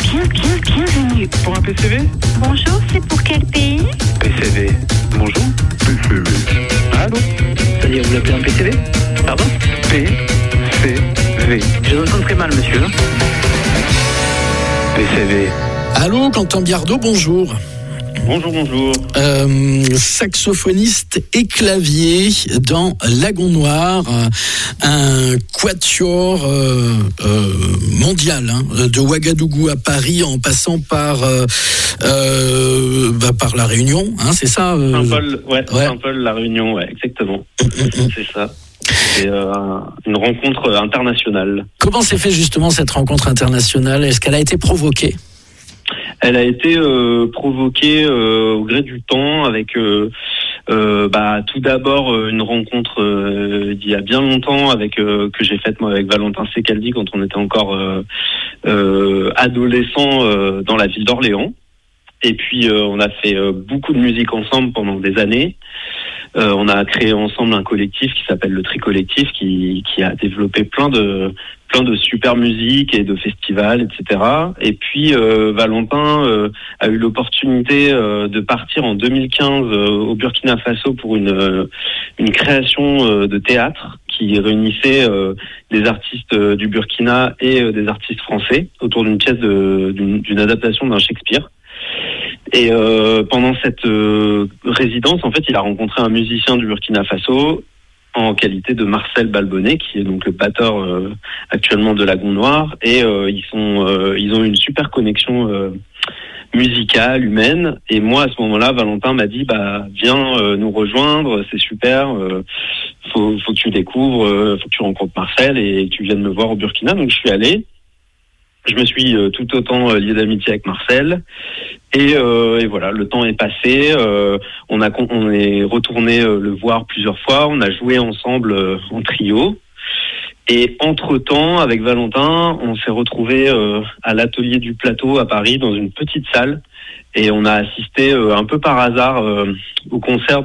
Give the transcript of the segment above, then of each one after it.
Bienvenue. Pour un PCV? Bonjour, c'est pour quel pays? PCV. Bonjour. PCV. Allô? C'est-à-dire, vous l'appelez un PCV? Pardon? PCV. Je vous entends très mal, monsieur. PCV. Allô, Quentin Biardot, bonjour. Bonjour. Saxophoniste et clavier dans Lagon Noir, un quatuor mondial, de Ouagadougou à Paris en passant par La Réunion, c'est ça Saint-Paul, Saint-Paul, La Réunion, ouais, exactement. C'est ça. C'est une rencontre internationale. Comment s'est fait justement cette rencontre internationale? Est-ce qu'elle a été provoquée? Elle a été provoquée au gré du temps avec tout d'abord une rencontre d'il y a bien longtemps que j'ai faite moi avec Valentin Secaldi quand on était encore adolescent dans la ville d'Orléans. Et puis on a fait beaucoup de musique ensemble pendant des années. On a créé ensemble un collectif qui s'appelle le Tri Collectif qui a développé plein de super musique et de festivals, etc. Et puis Valentin a eu l'opportunité de partir en 2015 au Burkina Faso pour une création de théâtre qui réunissait des artistes du Burkina et des artistes français autour d'une pièce d'une adaptation d'un Shakespeare. Et pendant cette résidence, en fait, il a rencontré un musicien du Burkina Faso en qualité de Marcel Balbonnet, qui est donc le batteur actuellement de Lagon Noir. Et ils ont une super connexion musicale, humaine. Et moi, à ce moment-là, Valentin m'a dit, viens nous rejoindre, c'est super. Faut que tu découvres, faut que tu rencontres Marcel et que tu viennes me voir au Burkina. Donc je suis allé. Je me suis tout autant lié d'amitié avec Marcel. Et voilà, le temps est passé. On est retourné le voir plusieurs fois. On a joué ensemble en trio. Et entre-temps, avec Valentin, on s'est retrouvé à l'atelier du Plateau à Paris, dans une petite salle. Et on a assisté un peu par hasard au concert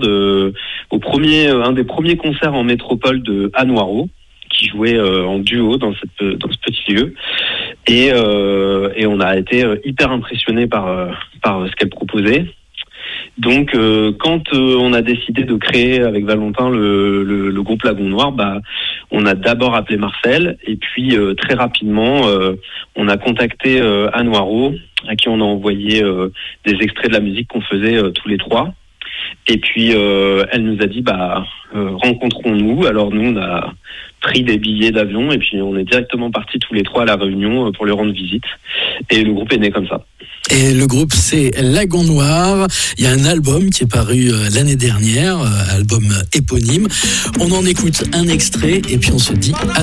un des premiers concerts en métropole de Anne Noiro, qui jouait en duo dans ce petit lieu. Et on a été hyper impressionnés par ce qu'elle proposait. Donc quand on a décidé de créer avec Valentin le groupe Lagon Noir, on a d'abord appelé Marcel et puis très rapidement on a contacté Anne Noiro, à qui on a envoyé des extraits de la musique qu'on faisait tous les trois. Et puis elle nous a dit rencontrons-nous. Alors nous on a pris des billets d'avion et puis on est directement partis tous les trois à La Réunion pour lui rendre visite. Et le groupe est né comme ça. Et le groupe, c'est Lagon Noir. Il y a un album qui est paru l'année dernière, album éponyme. On en écoute un extrait et puis on se dit à